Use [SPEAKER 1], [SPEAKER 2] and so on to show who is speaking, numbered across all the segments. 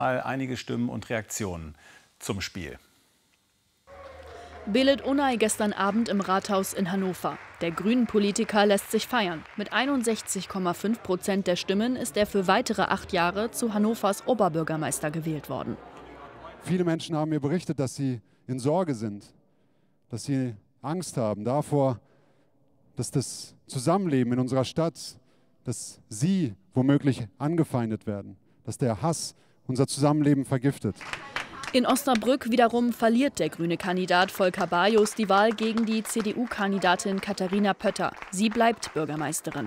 [SPEAKER 1] Einige Stimmen und Reaktionen zum Spiel.
[SPEAKER 2] Belet Unay gestern Abend im Rathaus in Hannover. Der Grünen-Politiker lässt sich feiern. Mit 61,5% der Stimmen ist er für weitere 8 Jahre zu Hannovers Oberbürgermeister gewählt worden.
[SPEAKER 3] Viele Menschen haben mir berichtet, dass sie in Sorge sind, dass sie Angst haben davor, dass das Zusammenleben in unserer Stadt, dass sie womöglich angefeindet werden, dass der Hass unser Zusammenleben vergiftet.
[SPEAKER 2] In Osnabrück wiederum verliert der grüne Kandidat Volker Bajus die Wahl gegen die CDU-Kandidatin Katharina Pötter. Sie bleibt Bürgermeisterin.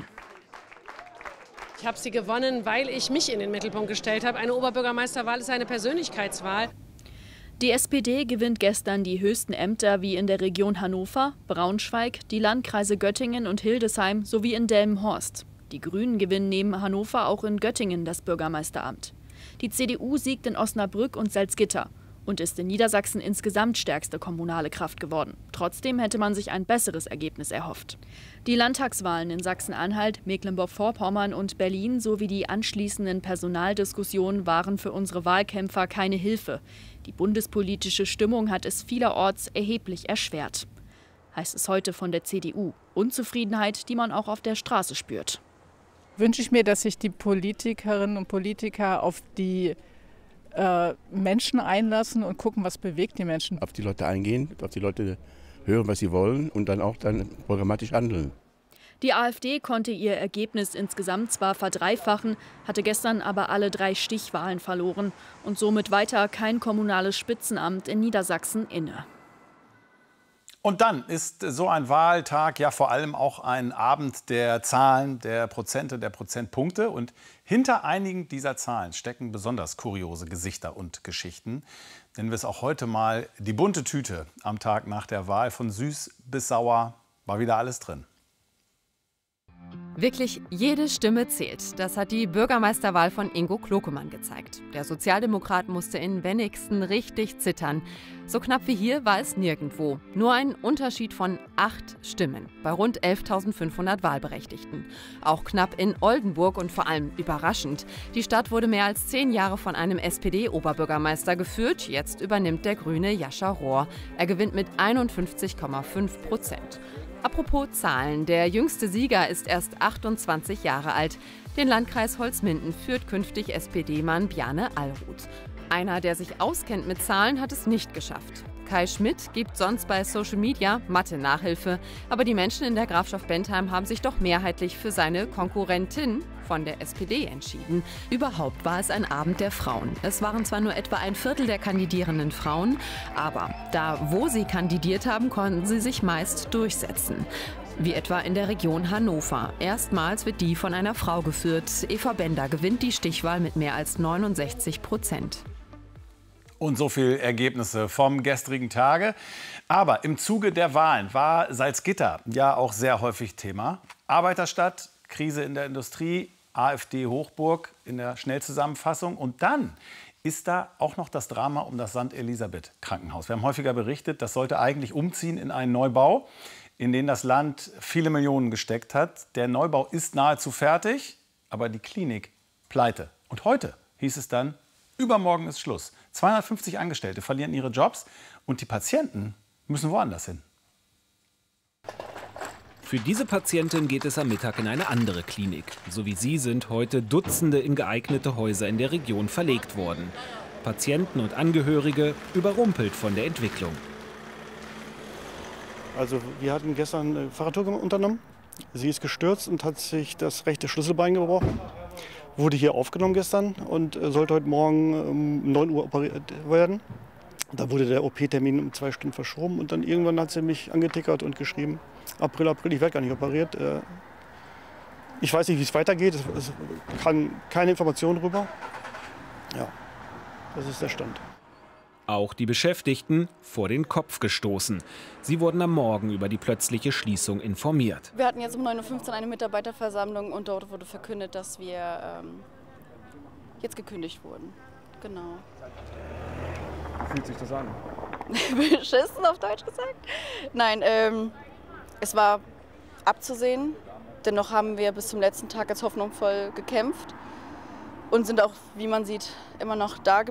[SPEAKER 4] Ich habe sie gewonnen, weil ich mich in den Mittelpunkt gestellt habe. Eine Oberbürgermeisterwahl ist eine Persönlichkeitswahl.
[SPEAKER 2] Die SPD gewinnt gestern die höchsten Ämter wie in der Region Hannover, Braunschweig, die Landkreise Göttingen und Hildesheim sowie in Delmenhorst. Die Grünen gewinnen neben Hannover auch in Göttingen das Bürgermeisteramt. Die CDU siegt in Osnabrück und Salzgitter und ist in Niedersachsen insgesamt stärkste kommunale Kraft geworden. Trotzdem hätte man sich ein besseres Ergebnis erhofft. Die Landtagswahlen in Sachsen-Anhalt, Mecklenburg-Vorpommern und Berlin sowie die anschließenden Personaldiskussionen waren für unsere Wahlkämpfer keine Hilfe. Die bundespolitische Stimmung hat es vielerorts erheblich erschwert. Heißt es heute von der CDU. Unzufriedenheit, die man auch auf der Straße spürt.
[SPEAKER 5] Wünsche ich mir, dass sich die Politikerinnen und Politiker auf die Menschen einlassen und gucken, was bewegt die Menschen.
[SPEAKER 6] Auf die Leute eingehen, auf die Leute hören, was sie wollen und dann auch programmatisch handeln.
[SPEAKER 2] Die AfD konnte ihr Ergebnis insgesamt zwar verdreifachen, hatte gestern aber alle 3 Stichwahlen verloren und somit weiter kein kommunales Spitzenamt in Niedersachsen inne.
[SPEAKER 1] Und dann ist so ein Wahltag ja vor allem auch ein Abend der Zahlen, der Prozente, der Prozentpunkte. Und hinter einigen dieser Zahlen stecken besonders kuriose Gesichter und Geschichten. Nennen wir es auch heute mal die bunte Tüte am Tag nach der Wahl. Von süß bis sauer war wieder alles drin.
[SPEAKER 7] Wirklich jede Stimme zählt. Das hat die Bürgermeisterwahl von Ingo Klokemann gezeigt. Der Sozialdemokrat musste in Wenigsten richtig zittern. So knapp wie hier war es nirgendwo. Nur ein Unterschied von 8 Stimmen bei rund 11.500 Wahlberechtigten. Auch knapp in Oldenburg und vor allem überraschend. Die Stadt wurde mehr als 10 Jahre von einem SPD-Oberbürgermeister geführt. Jetzt übernimmt der Grüne Jascha Rohr. Er gewinnt mit 51,5%. Apropos Zahlen, der jüngste Sieger ist erst 28 Jahre alt. Den Landkreis Holzminden führt künftig SPD-Mann Bjarne Allruth. Einer, der sich auskennt mit Zahlen, hat es nicht geschafft. Kai Schmidt gibt sonst bei Social Media Mathe-Nachhilfe. Aber die Menschen in der Grafschaft Bentheim haben sich doch mehrheitlich für seine Konkurrentin von der SPD entschieden. Überhaupt war es ein Abend der Frauen. Es waren zwar nur etwa ein Viertel der kandidierenden Frauen, aber da, wo sie kandidiert haben, konnten sie sich meist durchsetzen. Wie etwa in der Region Hannover. Erstmals wird die von einer Frau geführt. Eva Bender gewinnt die Stichwahl mit mehr als 69%.
[SPEAKER 1] Und so viele Ergebnisse vom gestrigen Tage. Aber im Zuge der Wahlen war Salzgitter ja auch sehr häufig Thema. Arbeiterstadt, Krise in der Industrie, AfD-Hochburg in der Schnellzusammenfassung. Und dann ist da auch noch das Drama um das St. Elisabeth-Krankenhaus. Wir haben häufiger berichtet, das sollte eigentlich umziehen in einen Neubau, in den das Land viele Millionen gesteckt hat. Der Neubau ist nahezu fertig, aber die Klinik pleite. Und heute hieß es dann, übermorgen ist Schluss. 250 Angestellte verlieren ihre Jobs und die Patienten müssen woanders hin.
[SPEAKER 8] Für diese Patientin geht es am Mittag in eine andere Klinik. So wie sie sind heute Dutzende in geeignete Häuser in der Region verlegt worden. Patienten und Angehörige überrumpelt von der Entwicklung.
[SPEAKER 9] Also wir hatten gestern eine Fahrradtour unternommen. Sie ist gestürzt und hat sich das rechte Schlüsselbein gebrochen. Wurde hier aufgenommen gestern und sollte heute Morgen um 9 Uhr operiert werden. Da wurde der OP-Termin um 2 Stunden verschoben und dann irgendwann hat sie mich angetickert und geschrieben, April, ich werde gar nicht operiert. Ich weiß nicht, wie es weitergeht, es kann keine Information darüber. Ja, das ist der Stand.
[SPEAKER 8] Auch die Beschäftigten vor den Kopf gestoßen. Sie wurden am Morgen über die plötzliche Schließung informiert.
[SPEAKER 10] Wir hatten jetzt um 9:15 Uhr eine Mitarbeiterversammlung und dort wurde verkündet, dass wir jetzt gekündigt wurden. Genau.
[SPEAKER 11] Wie fühlt sich das an?
[SPEAKER 10] Beschissen auf Deutsch gesagt? Nein, es war abzusehen. Dennoch haben wir bis zum letzten Tag als hoffnungsvoll gekämpft und sind auch, wie man sieht, immer noch da geblieben.